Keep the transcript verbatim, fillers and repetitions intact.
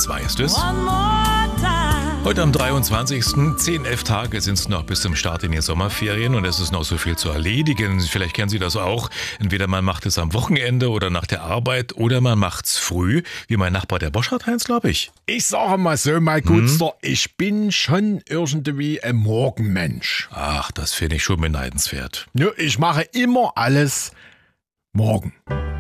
zwei ist es. Heute am dreiundzwanzigsten Zehn, elf Tage sind es noch bis zum Start in die Sommerferien und es ist noch so viel zu erledigen. Vielleicht kennen Sie das auch. Entweder man macht es am Wochenende oder nach der Arbeit oder man macht's früh, wie mein Nachbar der Boschert Heinz, glaube ich. Ich sage mal so, mein Gutster, hm? ich bin schon irgendwie ein Morgenmensch. Ach, das finde ich schon beneidenswert. Ja, ich mache immer alles morgen.